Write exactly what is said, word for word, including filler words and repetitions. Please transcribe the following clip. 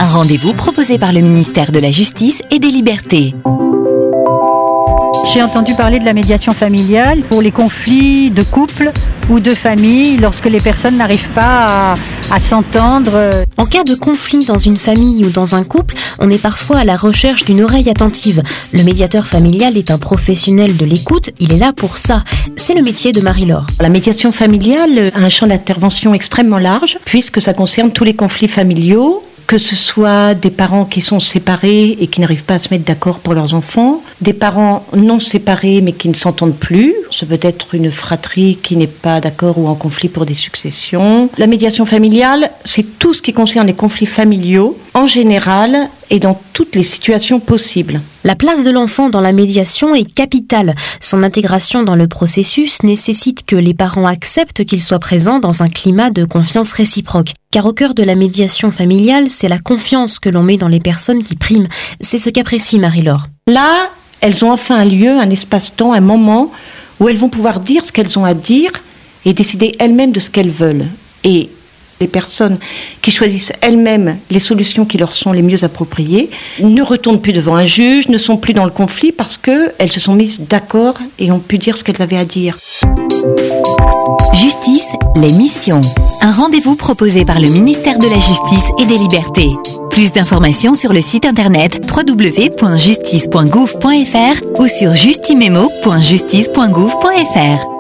rendez-vous proposé par le ministère de la Justice et des Libertés. J'ai entendu parler de la médiation familiale pour les conflits de couple ou de famille lorsque les personnes n'arrivent pas à, à s'entendre. En cas de conflit dans une famille ou dans un couple, on est parfois à la recherche d'une oreille attentive. Le médiateur familial est un professionnel de l'écoute, il est là pour ça. C'est le métier de Marie-Laure. La médiation familiale a un champ d'intervention extrêmement large puisque ça concerne tous les conflits familiaux, que ce soit des parents qui sont séparés et qui n'arrivent pas à se mettre d'accord pour leurs enfants, des parents non séparés mais qui ne s'entendent plus, ça peut être une fratrie qui n'est pas d'accord ou en conflit pour des successions. La médiation familiale, c'est tout ce qui concerne les conflits familiaux en général et dans toutes les situations possibles. La place de l'enfant dans la médiation est capitale. Son intégration dans le processus nécessite que les parents acceptent qu'il soit présent dans un climat de confiance réciproque. Car au cœur de la médiation familiale, c'est la confiance que l'on met dans les personnes qui priment. C'est ce qu'apprécie Marie-Laure. Là, elles ont enfin un lieu, un espace-temps, un moment où elles vont pouvoir dire ce qu'elles ont à dire et décider elles-mêmes de ce qu'elles veulent. Et les personnes qui choisissent elles-mêmes les solutions qui leur sont les mieux appropriées ne retournent plus devant un juge, ne sont plus dans le conflit parce qu'elles se sont mises d'accord et ont pu dire ce qu'elles avaient à dire. Justice, l'émission. Un rendez-vous proposé par le ministère de la Justice et des Libertés. Plus d'informations sur le site internet w w w point justice point gouv point f r ou sur justimemo point justice point gouv point f r.